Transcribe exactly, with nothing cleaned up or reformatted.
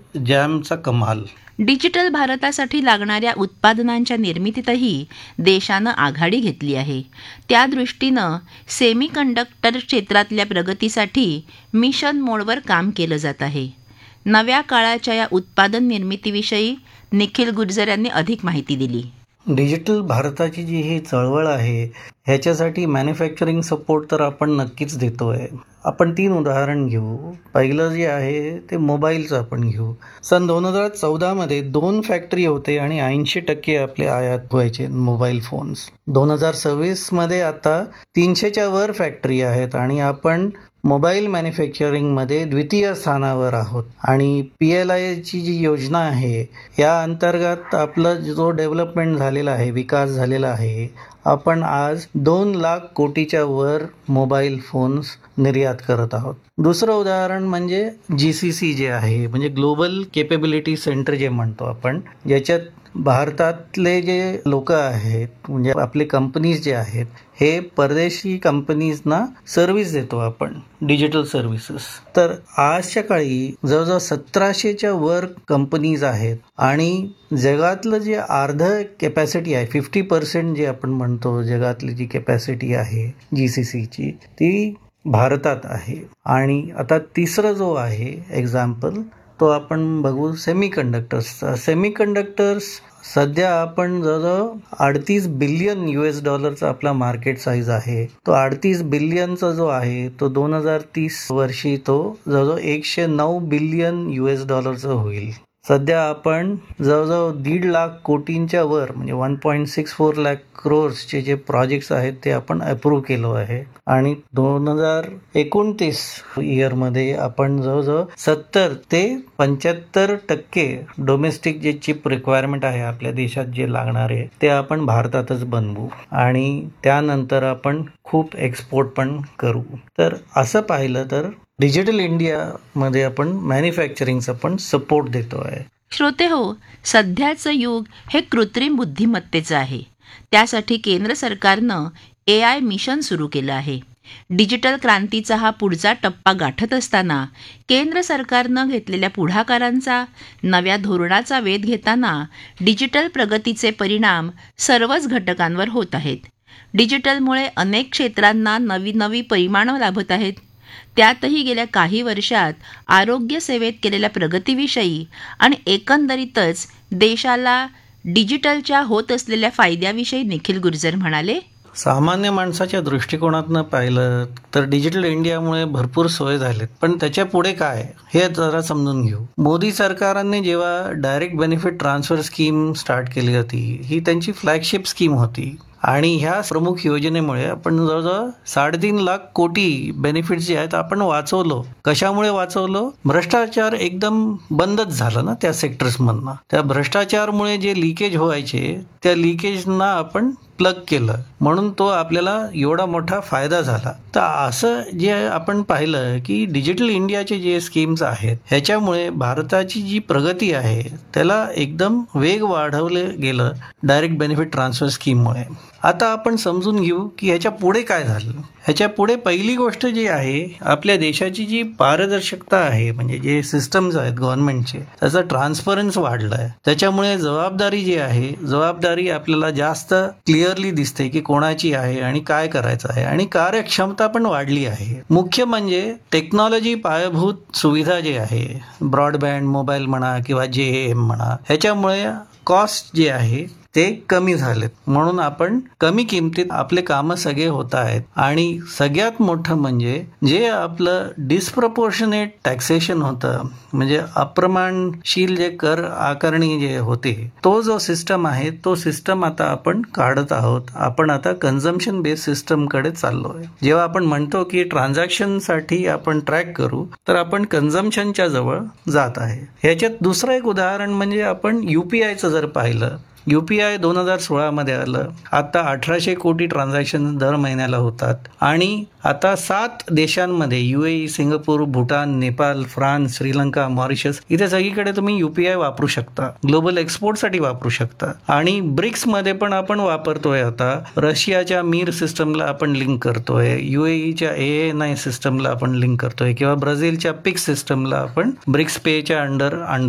जॅमचा कमाल. डिजिटल भारतासाठी लागणाऱ्या उत्पादनांच्या निर्मितीतही देशानं आघाडी घेतली आहे. त्या दृष्टीनं सेमीकंडक्टर क्षेत्रातल्या प्रगतीसाठी मिशन मोडवर काम केलं जात आहे. नव्या काळाच्या या उत्पादन निर्मितीविषयी निखिल गुर्जर यांनी अधिक माहिती दिली. डिजिटल भारताची जी ही चळवळ आहे ह्याच्यासाठी मॅन्युफॅक्चरिंग सपोर्ट तर आपण नक्कीच देतोय. आपण तीन उदाहरण घेऊ. पहिलं जे आहे ते मोबाईलचं आपण घेऊ. सन दोन हजार चौदामध्ये दोन फॅक्टरी होते आणि ऐंशी टक्के आपले आयात व्हायचे मोबाईल फोन्स. दोन हजार सव्वीसमध्ये आता तीनशेच्या वर फॅक्टरी आहेत आणि आपण मोबाईल मॅन्युफॅक्चरिंगमध्ये द्वितीय स्थानावर आहोत. आणि पी एल आयची जी योजना आहे या अंतर्गत आपलं जो डेव्हलपमेंट झालेला आहे, विकास झालेला आहे, आपण आज दोन लाख कोटीच्या वर मोबाईल फोन्स निर्यात करत आहोत. दुसरं उदाहरण म्हणजे जी सी सी जे आहे, म्हणजे ग्लोबल केपेबिलिटी सेंटर जे म्हणतो आपण, ज्याच्यात भारतातले जे लोक आहेत म्हणजे आपले कंपनीज जे आहेत हे परदेशी कंपनीजना सर्व्हिस देतो आपण, डिजिटल सर्व्हिसेस. तर आजच्या काळी जवळजवळ सतराशेच्या वर कंपनीज आहेत आणि जगातलं जे अर्ध कॅपॅसिटी आहे, फिफ्टी पर्सेंट जे आपण म्हणतो जगातली जी कॅपॅसिटी आहे जी सी सीची, ती भारतात आहे. आणि आता तिसरं जो आहे एक्झाम्पल तो आपण बघू सेमीकंडक्टर्सचा. सेमीकंडक्टर्स सध्या आपण जवळजवळ अडतीस बिलियन यू एस डॉलरचा आपला मार्केट साईज आहे. तो अडतीस बिलियनचा जो आहे तो दोन हजार तीस वर्षी तो जवळजवळ एकशे नऊ बिलियन यू एस डॉलरचा होईल. सध्या आपण जवळजवळ दीड लाख कोटींच्या वर म्हणजे one point six four lakh क्रोर्सचे जे प्रोजेक्ट्स आहेत ते आपण अप्रूव्ह केलो आहे. आणि दोन हजार एकोणतीस इयरमध्ये आपण जवळजवळ सत्तर ते पंच्याहत्तर टक्के डोमेस्टिक जे चिप रिक्वायरमेंट आहे आपल्या देशात जे लागणार आहे ते आपण भारतातच बनवू आणि त्यानंतर आपण खूप एक्सपोर्ट पण करू. तर असं पाहिलं तर डिजिटल इंडियामध्ये आपण मॅन्युफॅक्चरिंगचा पण सपोर्ट देतो आहे. श्रोते हो, सध्याचं युग हे कृत्रिम बुद्धिमत्तेचं आहे. त्यासाठी केंद्र सरकारनं ए आय मिशन सुरू केलं आहे. डिजिटल क्रांतीचा हा पुढचा टप्पा गाठत असताना केंद्र सरकारनं घेतलेल्या पुढाकारांचा, नव्या धोरणाचा वेध घेताना डिजिटल प्रगतीचे परिणाम सर्वच घटकांवर होत आहेत. डिजिटलमुळे अनेक क्षेत्रांना नवी नवी परिमाणं लाभत आहेत. त्यातही गेल्या काही वर्षात आरोग्य सेवेत केलेल्या प्रगतीविषयी आणि एकंदरीतच देशाला डिजिटलच्या होत असलेल्या फायद्याविषयी निखिल गुर्जर म्हणाले. सामान्य माणसाच्या दृष्टिकोनातनं पाहिलं तर डिजिटल इंडियामुळे भरपूर सोय झालेत, पण त्याच्या पुढे काय हे जरा समजून घेऊ. मोदी सरकारने जेव्हा direct benefit transfer scheme start केली होती, ही त्यांची फ्लॅगशिप स्कीम होती आणि ह्या प्रमुख योजनेमुळे आपण जवळजवळ साडेतीन लाख कोटी बेनिफिट्स जे आहेत आपण वाचवलो. कशामुळे वाचवलो? भ्रष्टाचार एकदम बंदच झालं ना त्या सेक्टर्समधनं. त्या भ्रष्टाचारमुळे जे लिकेज व्हायचे त्या लिकेजना आपण प्लग केलं म्हणून तो आपल्याला एवढा मोठा फायदा झाला. तर असं जे आपण पाहिलं की डिजिटल इंडियाचे जे स्कीम्स आहेत ह्याच्यामुळे भारताची जी प्रगती आहे त्याला एकदम वेग वाढवलं गेलं डायरेक्ट बेनिफिट ट्रान्सफर स्कीममुळे. आता आपण समजून घेऊ की ह्याच्या पुढे काय झालं. ह्याच्या पुढे पहिली गोष्ट जी आहे, आपल्या देशाची जी पारदर्शकता आहे म्हणजे जे सिस्टम्स आहेत गव्हर्नमेंटचे, त्याचा ट्रान्सपरन्स वाढलाय. त्याच्यामुळे जबाबदारी जी आहे, जबाबदारी आपल्याला जास्त क्लिअरली दिसते की कोणाची आहे आणि काय करायचं आहे आणि कार्यक्षमता पण वाढली आहे. मुख्य म्हणजे टेक्नॉलॉजी पायाभूत सुविधा जे आहे, ब्रॉडबँड, मोबाईल म्हणा किंवा जे एम म्हणा, ह्याच्यामुळे कॉस्ट जे आहे ते कमी झालेत म्हणून आपण कमी किमतीत आपले कामं सगळे होत आहेत. आणि सगळ्यात मोठं म्हणजे जे आपलं डिस्प्रपोर्शनेट टॅक्सेशन होतं म्हणजे अप्रमाणशील जे कर आकारणी जे होते, तो जो सिस्टम आहे तो सिस्टम आता आपण काढत आहोत. आपण आता कन्झम्पशन बेस्ड सिस्टमकडे चाललोय. जेव्हा आपण म्हणतो की ट्रान्झॅक्शनसाठी आपण ट्रॅक करू तर आपण कन्झम्पशनच्या जवळ जात आहे. ह्याच्यात दुसरं एक उदाहरण म्हणजे आपण युपीआयचं जर पाहिलं, युपीआय दोन हजार सोळामध्ये आलं. आता अठराशे कोटी ट्रान्झॅक्शन दर महिन्याला होतात आणि आता सात देशांमध्ये UAE, Singapore, Bhutan, Nepal, France, Sri Lanka, Mauritius इथे सगळीकडे तुम्ही युपीआय वापरू शकता. ग्लोबल एक्सपोर्टसाठी वापरू शकता. आणि ब्रिक्समध्ये पण आपण वापरतोय. आता रशियाच्या मीर सिस्टमला आपण लिंक करतोय, युएईच्या ए एन आय सिस्टमला आपण लिंक करतोय किंवा ब्राझीलच्या पिक्स सिस्टमला आपण ब्रिक्स पेच्या अंडर